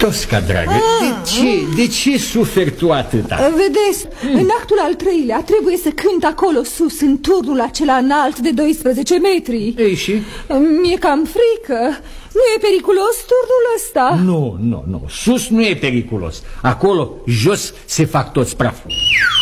Tosca, dragă, de ce suferi tu atâta? Vedeți, în actul al treilea trebuie să cânt acolo sus, în turnul acela înalt de 12 metri. Ei, și? Mi-e cam frică. Nu e periculos turnul ăsta? Nu, sus nu e periculos. Acolo, jos, se fac toți praful.